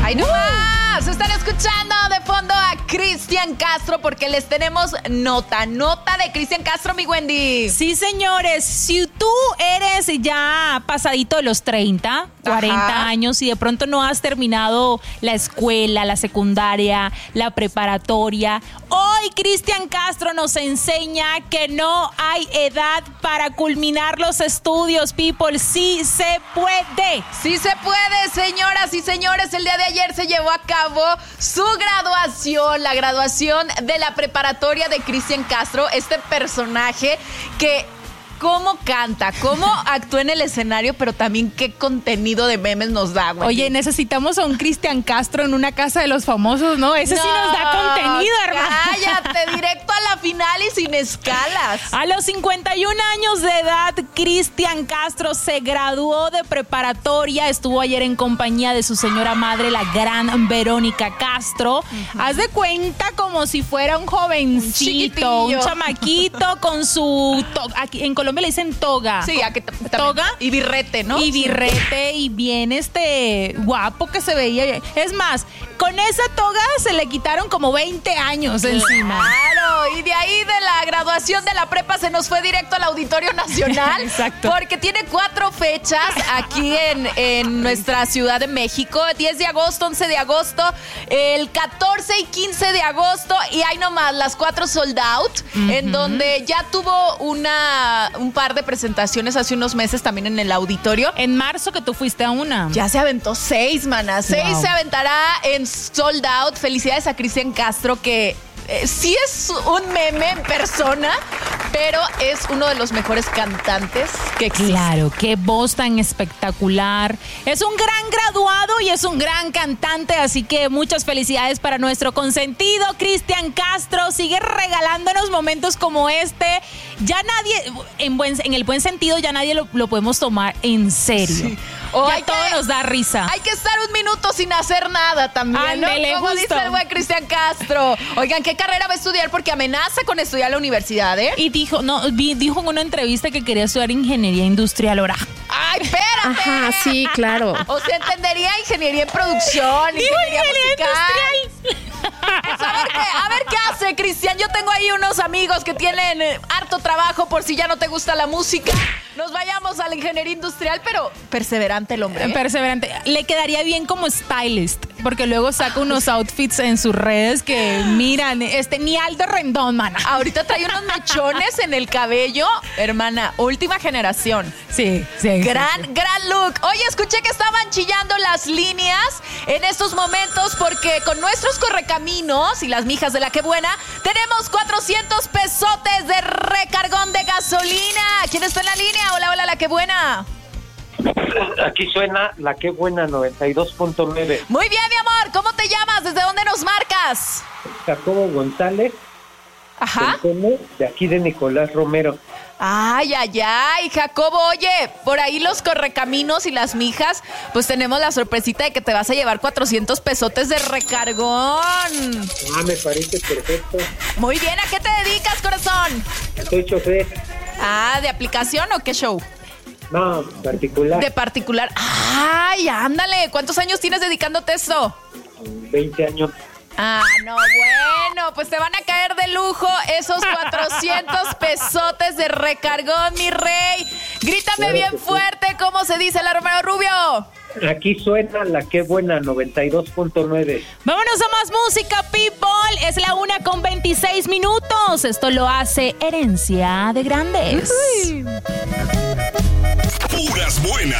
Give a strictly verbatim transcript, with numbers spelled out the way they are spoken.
¡Ay, no más! Están escuchando de fondo a Cristian Castro porque les tenemos nota, nota de Cristian Castro, mi Wendy. Sí, señores, si tú eres ya pasadito de los treinta, cuarenta Ajá. años y de pronto no has terminado la escuela, la secundaria, la preparatoria, hoy Cristian Castro nos enseña que no hay edad para culminar los estudios, people. Sí se puede. Sí se puede, señoras y señores. El día de ayer se llevó a cabo su graduación, la graduación de la preparatoria de Cristian Castro, este personaje que cómo canta, cómo actúa en el escenario, pero también qué contenido de memes nos da, güey. Oye, necesitamos a un Cristian Castro en una casa de los famosos, ¿no? Ese no, sí nos da contenido, hermano. Cállate, directo a la final y sin escalas. A los cincuenta y un años de edad, Cristian Castro se graduó de preparatoria. Estuvo ayer en compañía de su señora madre, la gran Verónica Castro. Uh-huh. Haz de cuenta como si fuera un jovencito, un, un chamaquito con su... To- aquí en Colombia me le dicen toga. Sí, a que t- toga. Y birrete, ¿no? Y birrete y bien este guapo que se veía. Es más, con esa toga se le quitaron como veinte años encima. Claro, y de ahí de la graduación de la prepa se nos fue directo al Auditorio Nacional. Exacto. Porque tiene cuatro fechas aquí en, en nuestra Ciudad de México. diez de agosto, once de agosto, el catorce y quince de agosto. Y hay nomás las cuatro sold out, uh-huh. en donde ya tuvo una... un par de presentaciones hace unos meses también en el auditorio. En marzo que tú fuiste a una. Ya se aventó seis, manas. Wow. Seis se aventará en sold out. Felicidades a Cristian Castro, que eh, sí es un meme en persona, pero es uno de los mejores cantantes que existe. Claro, qué voz tan espectacular. Es un gran graduado y es un gran cantante, así que muchas felicidades para nuestro consentido Cristian Castro. Sigue regalándonos momentos como este. Ya nadie, en, buen, en el buen sentido, ya nadie lo, lo podemos tomar en serio. Sí. O ya todo que, nos da risa. Hay que estar un minuto sin hacer nada también, Ándele, ¿no? Como justo. dice el buen Cristian Castro. Oigan, ¿qué carrera va a estudiar? Porque amenaza con estudiar la universidad, ¿eh? Y dijo, no, dijo en una entrevista que quería estudiar ingeniería industrial ahora. ¡Ay, espérate! Ajá, sí, claro. O sea, entendería ingeniería en producción, digo ingeniería, ingeniería musical. Pues a ver qué, a ver qué hace, Cristian. Yo tengo ahí unos amigos que tienen eh, harto trabajo por si ya no te gusta la música. Nos vayamos a la ingeniería industrial, pero perseverante el hombre, ¿eh? Perseverante. Le quedaría bien como stylist, porque luego saca unos outfits en sus redes que miran, este, ni Aldo Rendón, mana. Ahorita trae unos mechones en el cabello, hermana, última generación. Sí, sí. Gran, sí, sí. gran look. Oye, escuché que estaban chillando las líneas en estos momentos porque con nuestros correcaminos y las mijas de la que buena, tenemos cuatrocientos pesotes de recargón de gasolina. ¿Quién está en la línea? Hola, hola, la que buena. Aquí suena la que buena noventa y dos punto nueve. Muy bien, mi amor. ¿Cómo te llamas? ¿Desde dónde nos marcas? Jacobo González. Ajá. De aquí de Nicolás Romero. Ay, ay, ay, Jacobo, oye, por ahí los correcaminos y las mijas, pues tenemos la sorpresita de que te vas a llevar cuatrocientos pesotes de recargón. Ah, me parece perfecto. Muy bien, ¿a qué te dedicas, corazón? Soy chofer. Ah, ¿de aplicación o qué show? No, particular. De particular. Ay, ándale, ¿cuántos años tienes dedicándote a esto? veinte años. Ah, no, bueno, pues te van a caer de lujo esos cuatrocientos pesotes de recargón, mi rey. Grítame claro bien fuerte, sí. ¿Cómo se dice la Romero Rubio? Aquí suena la que buena noventa y dos punto nueve. Vámonos a más música, people. Es la una con veintiséis minutos. Esto lo hace Herencia de Grandes. Puras buenas.